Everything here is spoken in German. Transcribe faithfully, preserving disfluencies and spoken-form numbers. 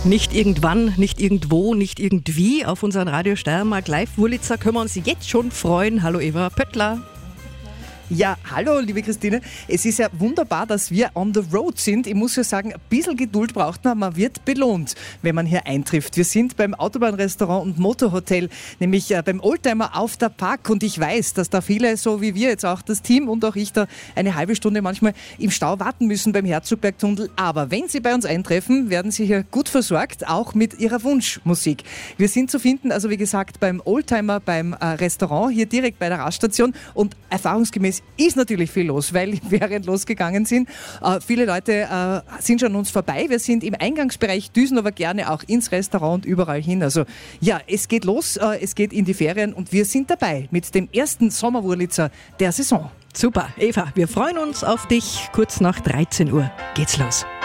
Nicht irgendwann, nicht irgendwo, nicht irgendwie. Auf unseren Radio Steiermark Live Wurlitzer können wir uns jetzt schon freuen. Hallo Eva Pöttler. Ja, hallo liebe Christine. Es ist ja wunderbar, dass wir on the road sind. Ich muss ja sagen, ein bisschen Geduld braucht man, man wird belohnt, wenn man hier eintrifft. Wir sind beim Autobahnrestaurant und Motorhotel, nämlich beim Oldtimer auf der Park, und ich weiß, dass da viele, so wie wir jetzt auch das Team und auch ich, da eine halbe Stunde manchmal im Stau warten müssen beim Herzogbergtunnel. Aber wenn Sie bei uns eintreffen, werden Sie hier gut versorgt, auch mit Ihrer Wunschmusik. Wir sind zu finden, also wie gesagt, beim Oldtimer, beim äh, Restaurant, hier direkt bei der Raststation, und erfahrungsgemäß ist natürlich viel los, weil die Ferien losgegangen sind. Äh, viele Leute äh, sind schon an uns vorbei. Wir sind im Eingangsbereich, düsen aber gerne auch ins Restaurant und überall hin. Also ja, es geht los, äh, es geht in die Ferien und wir sind dabei mit dem ersten Sommerwurlitzer der Saison. Super, Eva, wir freuen uns auf dich. Kurz nach dreizehn Uhr geht's los.